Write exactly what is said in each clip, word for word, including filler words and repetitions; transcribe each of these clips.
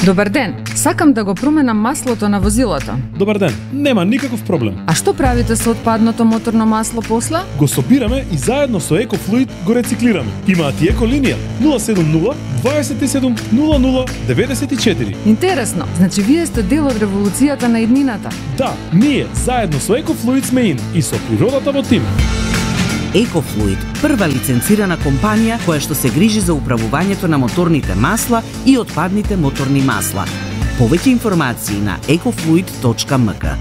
Добар ден, сакам да го променам маслото на возилото. Добар ден, нема никаков проблем. А што правите со отпадното моторно масло после? Го собираме и заедно со EcoFluid го рециклираме. Имаат и еко линија нула седум нула дваесет и седум нула нула деветдесет и четири. Интересно, значи вие сте дел од револуцијата на иднината. Да, ние заедно со EcoFluid сме ин и со природата во тим. EcoFluid, прва лиценцирана компанија која што се грижи за управувањето на моторните масла и отпадните моторни масла. Повеќе информации на ecofluid точка ем ка.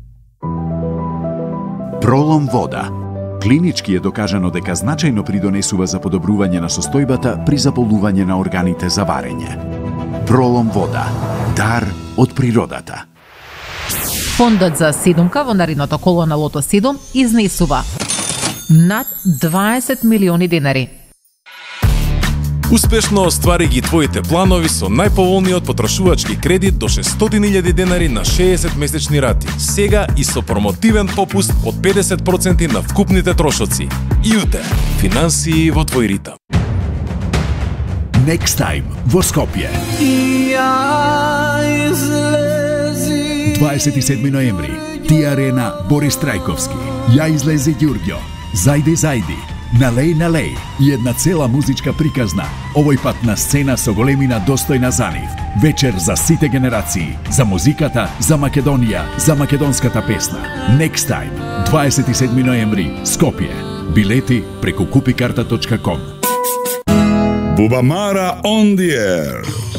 Пролом вода. Клинички е докажано дека значајно придонесува за подобрување на состојбата при заболување на органите за варење. Пролом вода. Дар од природата. Фондот за седумка во наредното коло на Лото седум изнесува над дваесет милиони денари. Успешно оствари ги твоите планови со најповолниот потрошувачки кредит до шестстотини илјади денари на шеесет месечни рати. Сега и со промотивен попуст од педесет проценти на вкупните трошоци. ЮТЕ. Финансии во твој ритам. Next Time во Скопје. дваесет и седми ноември. Ти арена Борис Трајковски. Ја излези Ѓурѓо. Зајди, зајди. Налеј, налеј и една цела музичка приказна, овој пат на сцена со големина достојна за нив. Вечер за сите генерации, за музиката, за Македонија, за македонската песна. Next Time, дваесет и седми ноември, Скопје. Билети преку купикарта точка ком. Бубамара on the air.